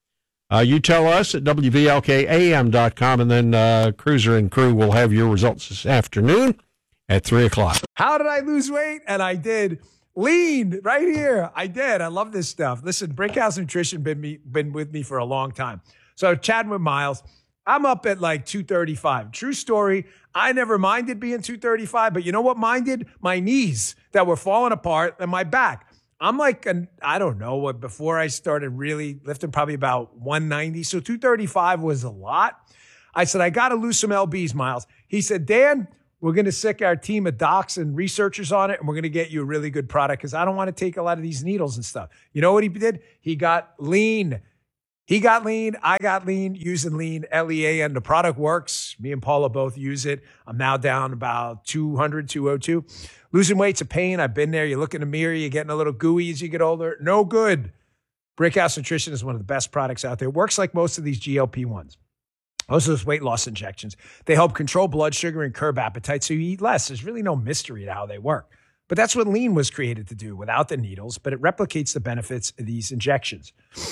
Uh, you tell us at W V L K A M dot com, and then uh, Cruiser and crew will have your results this afternoon at three o'clock. How did I lose weight? And I did. Lean right here. I did. I love this stuff. Listen, Brickhouse Nutrition been me been with me for a long time. So chatting with Miles, I'm up at like two thirty-five. True story. I never minded being two thirty-five, but you know what minded? My knees that were falling apart and my back. I'm like, an, I don't know what, before I started really lifting, probably about one ninety. So two thirty-five was a lot. I said, I got to lose some L Bs, Miles. He said, Dan, we're going to sick our team of docs and researchers on it, and we're going to get you a really good product because I don't want to take a lot of these needles and stuff. You know what he did? He got lean. He got lean. I got lean using lean, L E A N. The product works. Me and Paula both use it. I'm now down about two hundred, two oh two. Losing weight's a pain. I've been there. You look in the mirror, you're getting a little gooey as you get older. No good. Brickhouse Nutrition is one of the best products out there. It works like most of these G L P ones. Most of those weight loss injections. They help control blood sugar and curb appetite so you eat less. There's really no mystery to how they work. But that's what lean was created to do without the needles, but it replicates the benefits of these injections.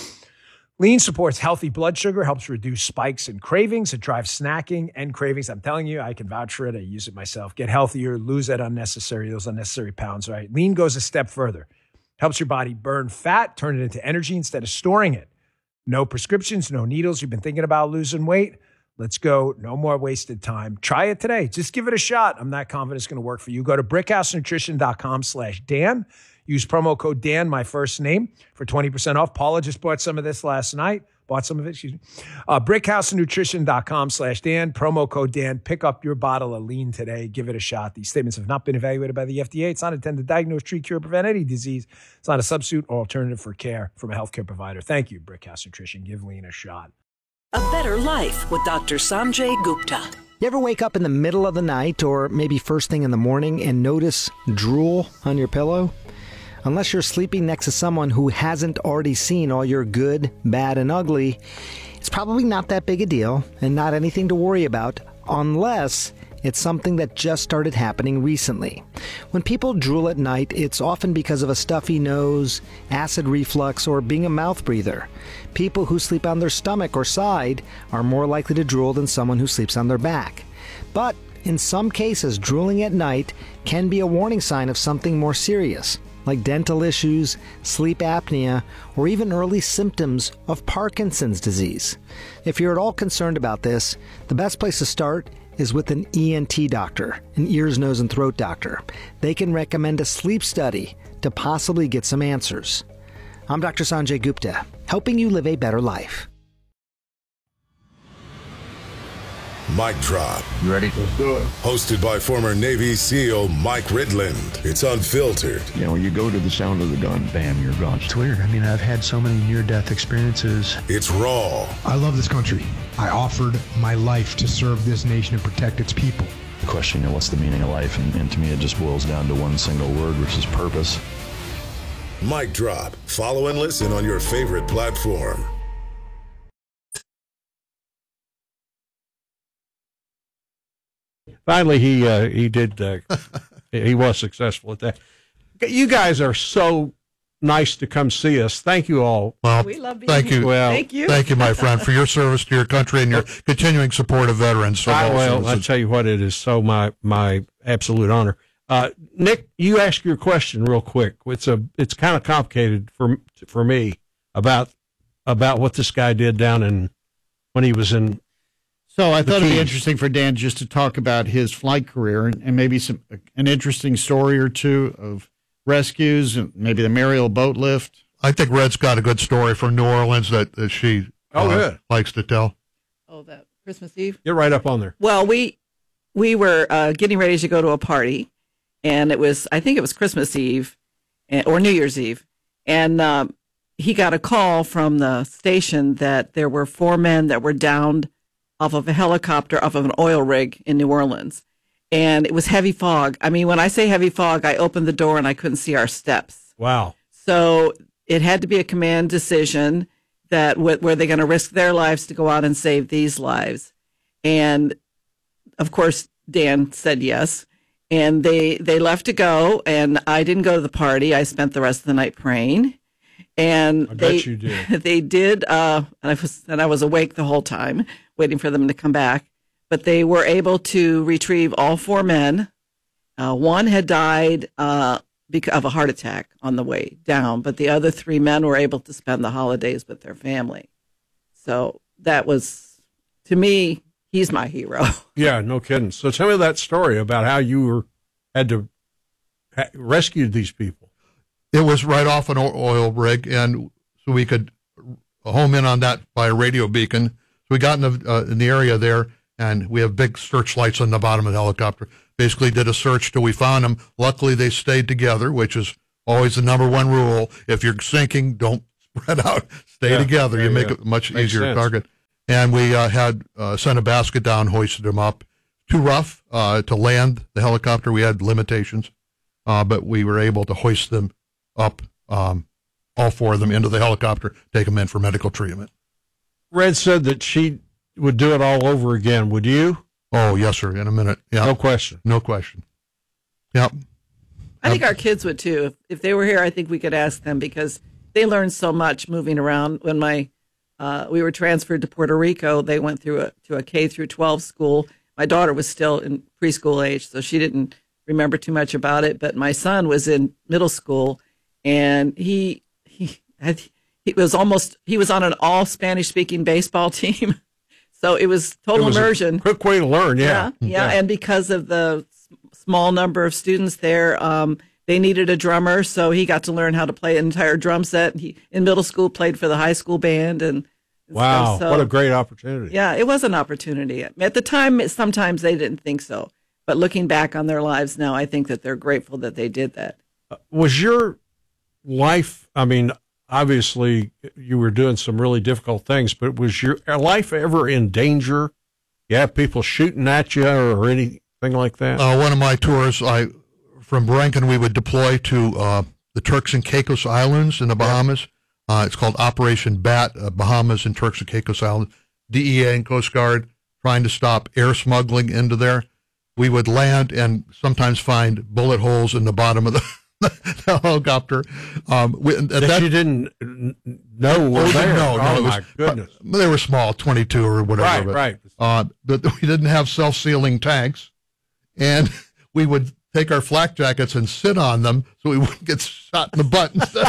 Lean supports healthy blood sugar, helps reduce spikes and cravings. It drives snacking and cravings. I'm telling you, I can vouch for it. I use it myself. Get healthier, lose that unnecessary, those unnecessary pounds, right? Lean goes a step further. Helps your body burn fat, turn it into energy instead of storing it. No prescriptions, no needles. You've been thinking about losing weight? Let's go. No more wasted time. Try it today. Just give it a shot. I'm not confident it's going to work for you. Go to brickhousenutrition.com slash Dan. Use promo code Dan, my first name, for twenty percent off. Paula just bought some of this last night. Bought some of it, excuse me. Uh, brickhousenutrition.com slash Dan. Promo code Dan. Pick up your bottle of lean today. Give it a shot. These statements have not been evaluated by the F D A. It's not intended to diagnose, treat, cure, prevent any disease. It's not a substitute or alternative for care from a healthcare provider. Thank you, Brickhouse Nutrition. Give lean a shot. A better life with Doctor Sanjay Gupta. You ever wake up in the middle of the night or maybe first thing in the morning and notice drool on your pillow? Unless you're sleeping next to someone who hasn't already seen all your good, bad, and ugly, it's probably not that big a deal and not anything to worry about unless it's something that just started happening recently. When people drool at night, it's often because of a stuffy nose, acid reflux, or being a mouth breather. People who sleep on their stomach or side are more likely to drool than someone who sleeps on their back. But in some cases, drooling at night can be a warning sign of something more serious, like dental issues, sleep apnea, or even early symptoms of Parkinson's disease. If you're at all concerned about this, the best place to start is with an E N T doctor, an ears, nose, and throat doctor. They can recommend a sleep study to possibly get some answers. I'm Doctor Sanjay Gupta, helping you live a better life. Mic Drop. You ready? Let's do it. Hosted by former Navy SEAL Mike Ridland. It's unfiltered. You know, when you go to the sound of the gun, bam, you're gone. It's weird. I mean, I've had so many near-death experiences. It's raw. I love this country. I offered my life to serve this nation and protect its people. The question, you know, what's the meaning of life? And, and to me, it just boils down to one single word, which is purpose. Mic Drop. Follow and listen on your favorite platform. Finally, he uh, he did. Uh, he was successful at that. You guys are so nice to come see us. Thank you all. Well, we love being thank here. you. Well, thank you. Thank you, my friend, for your service to your country and your continuing support of veterans. So I, well, I tell you what, it is so my my absolute honor. Uh, Nick, you ask your question real quick. It's a it's kind of complicated for for me about about what this guy did down in when he was in. So I thought it'd be Keys. interesting for Dan just to talk about his flight career and, and maybe some an interesting story or two of rescues and maybe the Mariel boat lift. I think Red's got a good story from New Orleans that, that she Oh, uh, good. likes to tell. Oh, that Christmas Eve? You're right up on there. Well, we we were uh, getting ready to go to a party, and it was, I think it was Christmas Eve and, or New Year's Eve. And um, he got a call from the station that there were four men that were downed off of a helicopter off of an oil rig in New Orleans. And it was heavy fog. I mean, when I say heavy fog, I opened the door and I couldn't see our steps. Wow. So it had to be a command decision that w- were they going to risk their lives to go out and save these lives? And of course, Dan said yes. And they, they left to go, and I didn't go to the party. I spent the rest of the night praying. And I they, bet you did. They did, uh, and I was and I was awake the whole time, waiting for them to come back. But they were able to retrieve all four men. Uh, one had died uh, because of a heart attack on the way down, but the other three men were able to spend the holidays with their family. So that was, to me, he's my hero. Yeah, no kidding. So tell me that story about how you were had to ha- rescue these people. It was right off an oil rig, and so we could home in on that by a radio beacon. So we got in the, uh, in the area there, and we have big searchlights on the bottom of the helicopter. Basically did a search till we found them. Luckily, they stayed together, which is always the number one rule. If you're sinking, don't spread out. Stay Yeah, together. You make go. it much Makes easier sense. to target. And we uh, had uh, sent a basket down, hoisted them up. Too rough uh, to land the helicopter. We had limitations, uh, but we were able to hoist them up, um, all four of them into the helicopter, take them in for medical treatment. Red said that she would do it all over again. Would you? Oh, yes, sir. In a minute. Yeah. No question. No question. Yep. I think our kids would too. If, if they were here, I think we could ask them because they learned so much moving around. When my uh, we were transferred to Puerto Rico, they went through a to a K through twelve school. My daughter was still in preschool age, so she didn't remember too much about it. But my son was in middle school, and he he had, he was almost he was on an all Spanish speaking baseball team. So it was total It was immersion. A quick way to learn, yeah. Yeah, yeah. And because of the s- small number of students there, um, they needed a drummer, so he got to learn how to play an entire drum set. He in middle school played for the high school band, and and Wow, stuff. So, what a great opportunity. yeah, it was an opportunity. At the time, it- sometimes they didn't think so, but looking back on their lives now, I think that they're grateful that they did that. Was your life, I mean, obviously you were doing some really difficult things, but was your life ever in danger? You have people shooting at you or anything like that? Uh, one of my tours, I from Rankin, we would deploy to uh, the Turks and Caicos Islands in the Bahamas. Uh, it's called Operation Bat, uh, Bahamas and Turks and Caicos Islands. D E A and Coast Guard trying to stop air smuggling into there. We would land and sometimes find bullet holes in the bottom of the, the helicopter. Um, we, at that, that you didn't know were Oh, there? No, no, oh it was, my goodness. but they were small, twenty-two or whatever. Right, but, right. Uh, but we didn't have self-sealing tanks, and we would take our flak jackets and sit on them so we wouldn't get shot in the butt.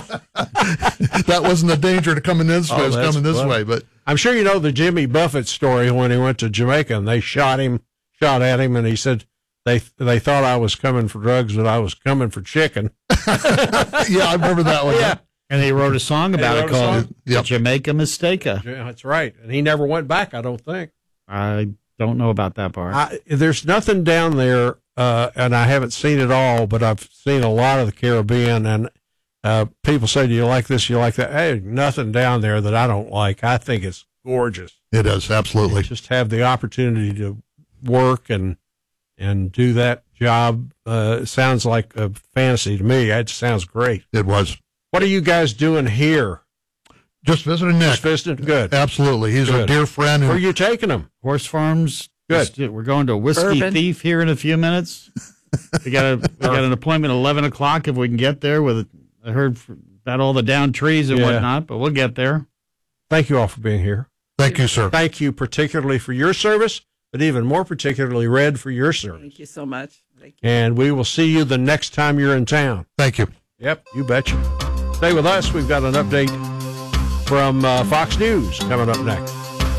That wasn't a danger to coming this way. Oh, it was that's coming this funny. way. But I'm sure you know the Jimmy Buffett story when he went to Jamaica and they shot him, shot at him, and he said they they thought I was coming for drugs, but I was coming for chicken. yeah, I remember that one. Yeah. And he wrote a song He about wrote it a called song? The Jamaica Mistake. Yeah, that's right. And he never went back, I don't think. I don't know about that part. I, there's nothing down there, uh, and I haven't seen it all, but I've seen a lot of the Caribbean, and uh, people say, do you like this, you like that? Hey, nothing down there that I don't like. I think it's gorgeous. it is, absolutely. Just have the opportunity to work and and do that job. Uh, it sounds like a fantasy to me. It sounds great. It was. What are you guys doing here? Just visiting Nick. Just visiting? Good. Absolutely. He's Good. a dear friend. Where Who, are you taking them? Horse Farms. Good. Just- We're going to a Whiskey Bourbon. Thief here in a few minutes. We got a we got an appointment at eleven o'clock if we can get there. With I heard about all the downed trees and Yeah. whatnot, but we'll get there. Thank you all for being here. thank you, sir. Thank you particularly for your service, but even more particularly, Red, for your service. Thank you so much. Thank you. And we will see you the next time you're in town. Thank you. Yep, you betcha. Stay with us. We've got an update from uh, Fox News coming up next.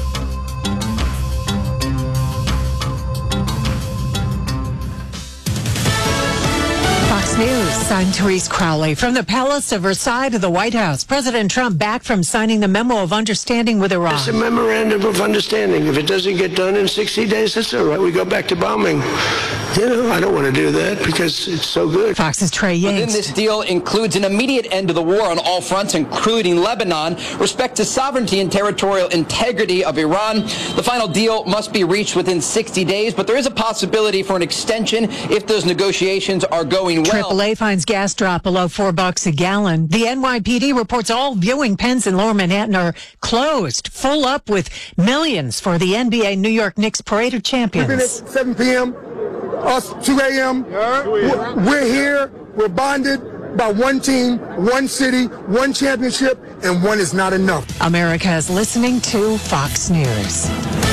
Fox News, I'm Therese Crowley. From the Palace of Versailles to the White House, President Trump back from signing the memo of understanding with Iran. It's a memorandum of understanding. If it doesn't get done in sixty days, that's all right. We go back to bombing. You know, I don't want to do that because it's so good. Fox's Trey Within Yates. this deal includes an immediate end to the war on all fronts, including Lebanon, respect to sovereignty and territorial integrity of Iran. The final deal must be reached within sixty days, but there is a possibility for an extension if those negotiations are going well. triple A finds gas drop below four bucks a gallon. The N Y P D reports all viewing pens in Lower Manhattan are closed, full up with millions for the N B A New York Knicks Parade of Champions. seven p.m., us two a.m. We're, we're here. We're bonded. by one team, one city, one championship, and one is not enough. America is listening to Fox News.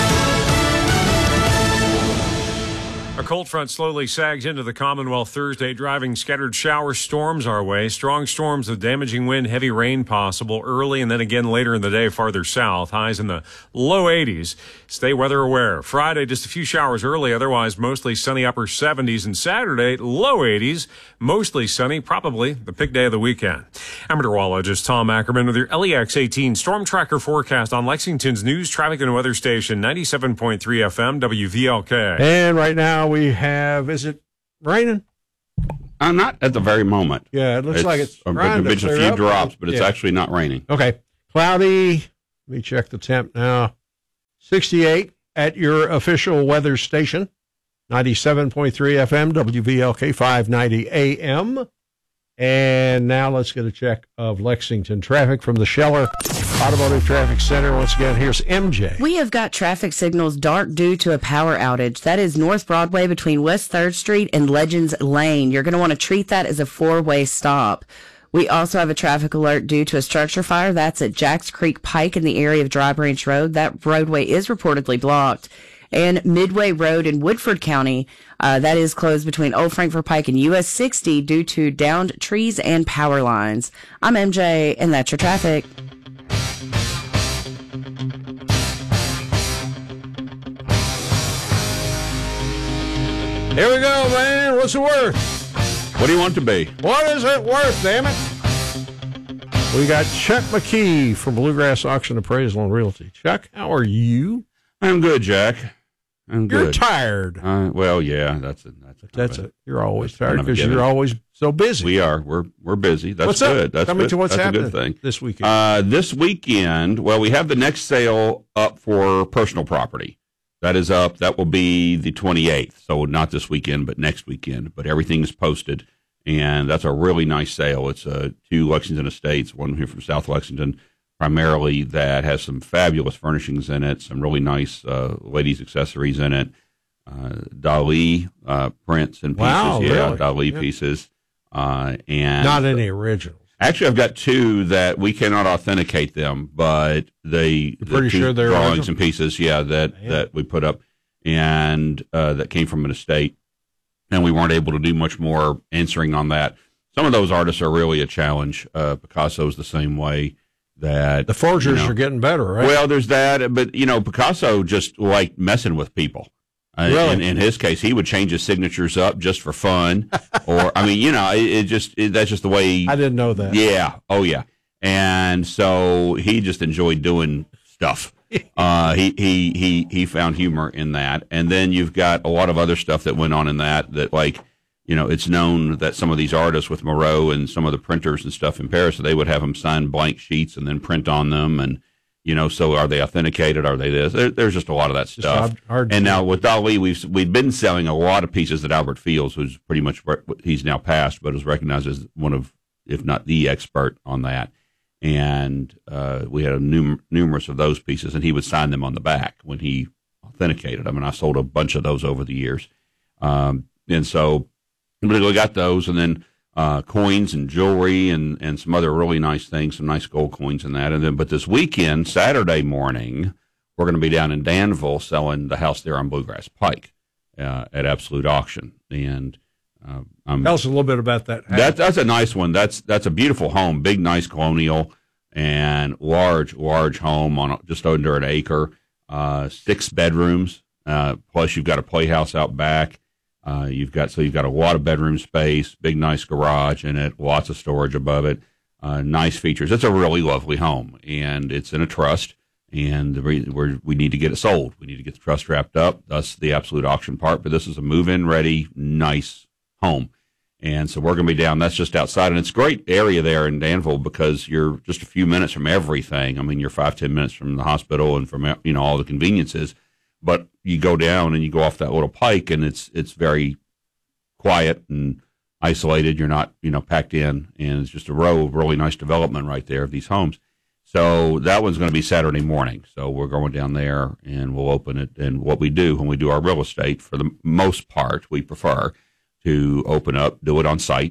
A cold front slowly sags into the Commonwealth Thursday, driving scattered shower storms our way. Strong storms with damaging wind, heavy rain possible early and then again later in the day farther south. Highs in the low eighties. Stay weather aware. Friday, just a few showers early, otherwise mostly sunny upper seventies. And Saturday, low eighties, mostly sunny, probably the big day of the weekend. I'm meteorologist Tom Ackerman with your L E X eighteen Storm Tracker forecast on Lexington's news, traffic, and weather station, ninety-seven point three F M, W V L K. And right now we have, is it raining? Uh, not at the very moment. Yeah, it looks it's, like it's uh, trying There's to been a clear few up. drops, but it's Yeah. actually not raining. Okay. Cloudy. Let me check the temp now. sixty-eight at your official weather station. ninety-seven point three F M, W V L K, five ninety A M. And now let's get a check of Lexington traffic from the Scheller Automotive Traffic Center. Once again, here's M J. We have got traffic signals dark due to a power outage. That is North Broadway between West third Street and Legends Lane. You're going to want to treat that as a four-way stop. We also have a traffic alert due to a structure fire. That's at Jacks Creek Pike in the area of Dry Branch Road. That roadway is reportedly blocked. And Midway Road in Woodford County, uh, that is closed between Old Frankfort Pike and U S sixty due to downed trees and power lines. I'm M J, and that's your traffic. Here we go, man. What's it worth? What do you want to be? What is it worth, damn it? We got Chuck McKee from Bluegrass Auction Appraisal and Realty. Chuck, how are you? I'm good, Jack. I'm good. You're tired. Uh, well, yeah, that's it. That's it. That's it. You're always That's tired kind of a because given. you're always so busy. We are. We're we're busy. That's What's up? good. That's Tell me good. to what's That's happening a good thing. this weekend. Uh, this weekend, well, we have the next sale up for personal property. That is up. That will be the twenty-eighth. So not this weekend, but next weekend. But everything is posted, and that's a really nice sale. It's uh, two Lexington estates, one here from South Lexington, primarily, that has some fabulous furnishings in it, some really nice uh, ladies' accessories in it. Uh, Dali uh, prints and pieces, Wow, yeah, really? Dali Yeah. pieces, uh, and Not any originals. actually, I've got two that we cannot authenticate them, but they You're pretty the two sure they're drawings original? and pieces, yeah, that Man. that we put up, and uh, that came from an estate, and we weren't able to do much more answering on that. Some of those artists are really a challenge. Uh, Picasso's the same way. That The forgers you know, are getting better, right? well, there's that, but you know, Picasso just liked messing with people. Uh, Really? in, in his case, he would change his signatures up just for fun, or I mean, you know, it, it just it, that's just the way. He, I didn't know that. Yeah. Oh, yeah. And so he just enjoyed doing stuff. Uh, he he he he found humor in that, and then you've got a lot of other stuff that went on in that. That like, you know, it's known that some of these artists with Moreau and some of the printers and stuff in Paris, they would have them sign blank sheets and then print on them, and you know, so are they authenticated? Are they this? There, there's just a lot of that stuff. hard- hard to and do. now with Dali, we've we've been selling a lot of pieces at Albert Fields, who's pretty much he's now passed, but is recognized as one of, if not the expert on that. And uh, we had a num- numerous of those pieces, and he would sign them on the back when he authenticated them. And I sold a bunch of those over the years. Um, and so we got those, and then uh, coins and jewelry and, and some other really nice things, some nice gold coins and that. And then, but this weekend, Saturday morning, we're going to be down in Danville selling the house there on Bluegrass Pike uh, at Absolute Auction. And uh, I'm, Tell us a little bit about that. that, that's a nice one. That's that's a beautiful home, big, nice colonial and large, large home on a, just under an acre, uh, six bedrooms. Uh, plus, you've got a playhouse out back. Uh, you've got so you've got a lot of bedroom space, big, nice garage in it, lots of storage above it, uh, nice features. It's a really lovely home, and it's in a trust. And the re- we're, we need to get it sold. We need to get the trust wrapped up. That's the Absolute Auction part. But this is a move-in ready, nice home. And so we're going to be down. That's just outside. And it's a great area there in Danville because you're just a few minutes from everything. I mean, you're five, ten minutes from the hospital and from, you know, all the conveniences. But you go down and you go off that little pike, and it's it's very quiet and isolated. You're not, you know, packed in. And it's just a row of really nice development right there of these homes. So that one's going to be Saturday morning. So we're going down there, and we'll open it. And what we do when we do our real estate, for the most part, we prefer to open up, do it on site,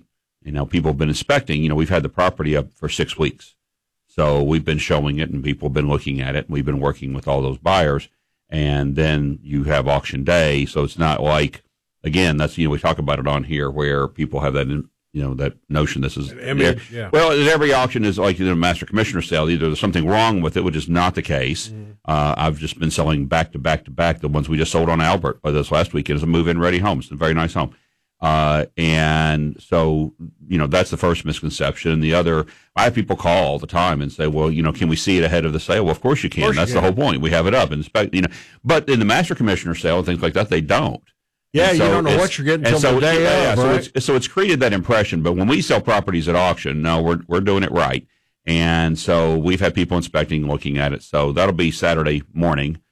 you know, people have been inspecting. You know, we've had the property up for six weeks. So we've been showing it and people have been looking at it. And we've been working with all those buyers. And then you have auction day. So it's not like, again, that's, you know, we talk about it on here where people have that, you know, that notion this is, image, yeah. well, every auction is like a master commissioner sale. Either there's something wrong with it, which is not the case. Mm. Uh, I've just been selling back to back to back. The ones we just sold on Albert by this last weekend is a move-in ready home. It's a very nice home. Uh, and so, you know, that's the first misconception. And the other, I have people call all the time and say, well, you know, can we see it ahead of the sale? Well, of course you can. Course that's you can. The whole point. We have it up and inspect, you know, but in the master commissioner sale and things like that, they don't. Yeah, so you don't know what you're getting until so, the day yeah, of, yeah, right? So it's, so it's created that impression. But when we sell properties at auction, no, we're we're doing it right. And so we've had people inspecting, looking at it. So that'll be Saturday morning.